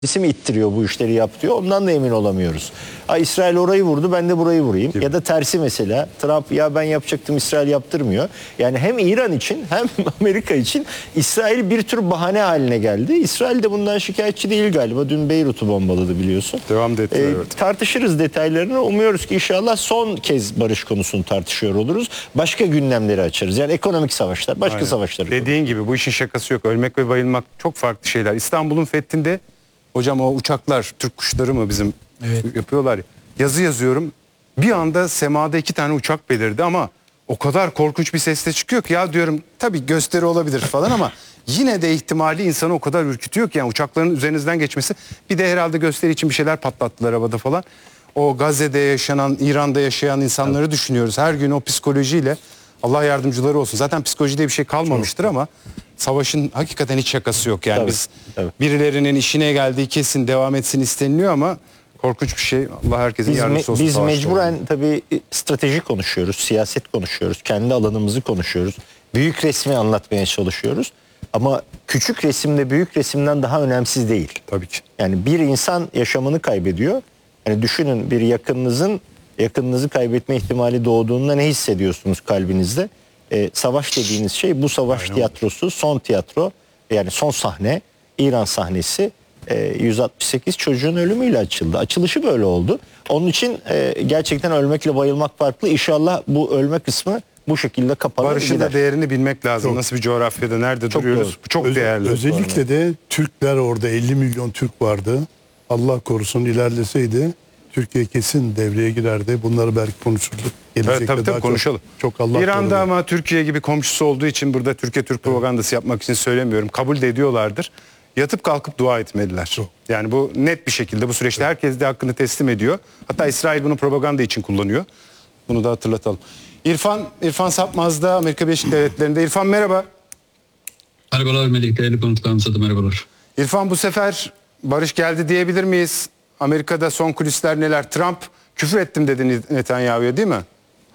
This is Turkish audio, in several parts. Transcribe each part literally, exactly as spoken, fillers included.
mi ittiriyor bu işleri yap diyor. Ondan da emin olamıyoruz. Ha, İsrail orayı vurdu, ben de burayı vurayım. Gibi. Ya da tersi mesela. Trump ya ben yapacaktım, İsrail yaptırmıyor. Yani hem İran için hem Amerika için İsrail bir tür bahane haline geldi. İsrail de bundan şikayetçi değil galiba. Dün Beyrut'u bombaladı biliyorsun. Devam da ettiler, ee, evet. Tartışırız detaylarını. Umuyoruz ki inşallah son kez barış konusunu tartışıyor oluruz. Başka gündemleri açarız. Yani ekonomik savaşlar, başka Aynen. savaşları. Dediğin konuşuruz. gibi bu işin şakası yok. Ölmek ve bayılmak çok farklı şeyler. İstanbul'un fethinde hocam o uçaklar, Türk kuşları mı bizim evet. yapıyorlar ya. Yazı yazıyorum. Bir anda semada iki tane uçak belirdi ama o kadar korkunç bir sesle çıkıyor ki ya diyorum tabii gösteri olabilir falan ama yine de ihtimali insanı o kadar ürkütüyor ki yani uçakların üzerinizden geçmesi. Bir de herhalde gösteri için bir şeyler patlattılar havada falan. O Gazze'de yaşanan, İran'da yaşayan insanları evet. düşünüyoruz. Her gün o psikolojiyle Allah yardımcıları olsun. Zaten psikolojide bir şey kalmamıştır ama savaşın hakikaten hiç şakası yok. Yani tabii, biz tabii. birilerinin işine geldiği kesin devam etsin isteniliyor ama korkunç bir şey. Allah herkesin biz yardımcısı olsun. Biz mecburen oldu. Tabii strateji konuşuyoruz, siyaset konuşuyoruz, kendi alanımızı konuşuyoruz. Büyük resmi anlatmaya çalışıyoruz. Ama küçük resimde büyük resimden daha önemsiz değil. Tabii ki. Yani bir insan yaşamını kaybediyor. Yani düşünün bir yakınınızın yakınınızı kaybetme ihtimali doğduğunda ne hissediyorsunuz kalbinizde? Ee, savaş dediğiniz şey bu savaş Aynen. tiyatrosu, son tiyatro yani son sahne İran sahnesi e, yüz altmış sekiz çocuğun ölümüyle açıldı. Açılışı böyle oldu. Onun için e, gerçekten ölmekle bayılmak farklı. İnşallah bu ölme kısmı bu şekilde kapanır. Barışın da değerini bilmek lazım. Çok, Nasıl bir coğrafyada nerede çok duruyoruz? Doğru. Çok Öz, değerli. Özellikle de Türkler orada elli milyon Türk vardı. Allah korusun ilerleseydi Türkiye kesin devreye girerdi. Bunları belki konuşurduk. Evet, tabii tabii konuşalım. Çok, çok Allah İran'da korudu. ama Türkiye gibi komşusu olduğu için burada Türkiye Türk propagandası evet. yapmak için söylemiyorum. Kabul de ediyorlardır. Yatıp kalkıp dua etmediler. Çok. Yani bu net bir şekilde bu süreçte herkes de hakkını teslim ediyor. Hatta İsrail bunu propaganda için kullanıyor. Bunu da hatırlatalım. İrfan, İrfan Sapmaz da Amerika Birleşik Devletleri'nde. İrfan merhaba. Merhabalar Melih, değerli konuklarımıza da merhabalar. İrfan bu sefer barış geldi diyebilir miyiz? Amerika'da son kulisler neler? Trump küfür ettim dedi Netanyahu'ya değil mi?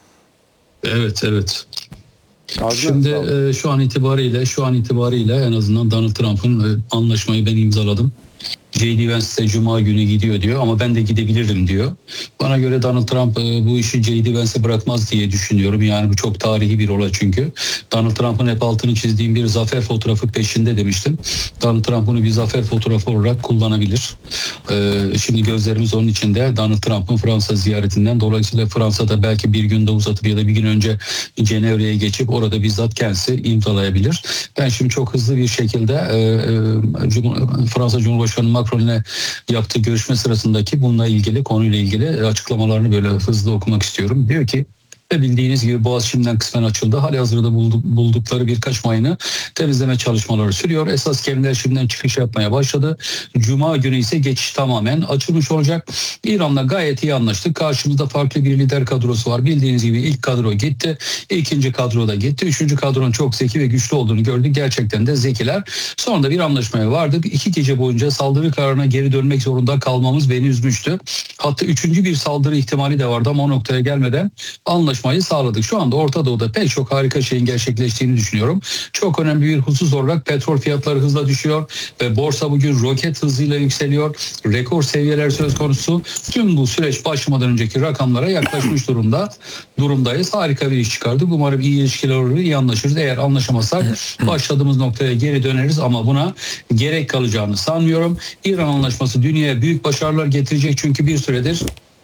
Evet, evet. Ağzına Şimdi e, şu an itibariyle, şu an itibariyle en azından Donald Trump'ın e, anlaşmayı ben imzaladım. J D Vance Cuma günü gidiyor diyor ama ben de gidebilirim diyor. Bana göre Donald Trump e, bu işi J D Vance'e bırakmaz diye düşünüyorum. Yani bu çok tarihi bir olay çünkü. Donald Trump'ın hep altını çizdiğim bir zafer fotoğrafı peşinde demiştim. Donald Trump bunu bir zafer fotoğrafı olarak kullanabilir. E, şimdi gözlerimiz onun içinde Donald Trump'ın Fransa ziyaretinden. Dolayısıyla Fransa'da belki bir günde uzatıp ya da bir gün önce Cenevre'ye geçip orada bizzat kendisi imzalayabilir. Ben şimdi çok hızlı bir şekilde e, e, Cum- Fransa Cumhurbaşkanı Macron'la yaptığı görüşme sırasındaki bununla ilgili konuyla ilgili açıklamalarını böyle hızlı okumak istiyorum. Diyor ki bildiğiniz gibi Boğaz şimdiden kısmen açıldı. Halihazırda bulduk, buldukları birkaç mayını temizleme çalışmaları sürüyor. Esas gemiler şimdiden çıkış yapmaya başladı. Cuma günü ise geçiş tamamen açılmış olacak. İran'la gayet iyi anlaştık. Karşımızda farklı bir lider kadrosu var. Bildiğiniz gibi ilk kadro gitti. İkinci kadro da gitti. Üçüncü kadronun çok zeki ve güçlü olduğunu gördük. Gerçekten de zekiler. Sonra da bir anlaşmaya vardık. İki gece boyunca saldırı kararına geri dönmek zorunda kalmamız beni üzmüştü. Hatta üçüncü bir saldırı ihtimali de vardı ama o noktaya gelmeden anlaştık. Sağladık. Şu anda Orta Doğu'da pek çok harika şeyin gerçekleştiğini düşünüyorum. Çok önemli bir husus olarak petrol fiyatları hızla düşüyor ve borsa bugün roket hızıyla yükseliyor. Rekor seviyeler söz konusu. Tüm bu süreç başlamadan önceki rakamlara yaklaşmış durumda. Durumdayız. Harika bir iş çıkardık. Umarım iyi ilişkiler olur, iyi anlaşırız. Eğer anlaşamazsak başladığımız noktaya geri döneriz ama buna gerek kalacağını sanmıyorum. İran anlaşması dünyaya büyük başarılar getirecek çünkü bir süredir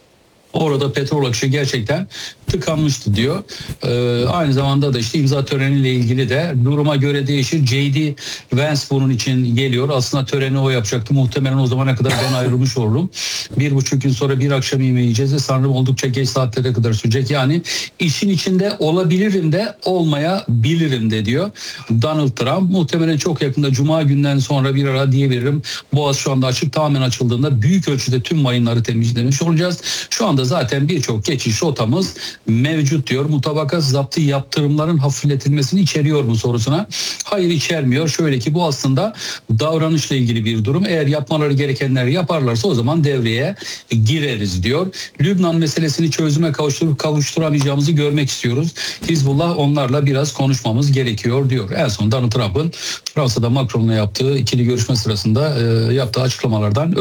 orada petrol akışı gerçekten tıkanmıştı diyor. Ee, aynı zamanda da işte imza töreniyle ilgili de duruma göre değişir. J D Vance bunun için geliyor. Aslında töreni o yapacaktı. Muhtemelen o zamana kadar ben ayrılmış olurum. Bir buçuk gün sonra bir akşam yemeği yiyeceğiz ve sanırım oldukça geç saatlere kadar sürecek. Yani işin içinde olabilirim de olmayabilirim de diyor Donald Trump. Muhtemelen çok yakında Cuma günden sonra bir ara diyebilirim. Boğaz şu anda açık. Tamamen açıldığında büyük ölçüde tüm mayınları temizlemiş olacağız. Şu anda anda zaten birçok geçiş rotamız mevcut diyor. Mutabakat zaptı yaptırımların hafifletilmesini içeriyor mu sorusuna hayır içermiyor. Şöyle ki bu aslında davranışla ilgili bir durum. Eğer yapmaları gerekenleri yaparlarsa o zaman devreye gireriz diyor. Lübnan meselesini çözüme kavuşturup kavuşturamayacağımızı görmek istiyoruz. Hizbullah onlarla biraz konuşmamız gerekiyor diyor. En son Donald Trump'ın Fransa'da Macron'la yaptığı ikili görüşme sırasında e, yaptığı açıklamalardan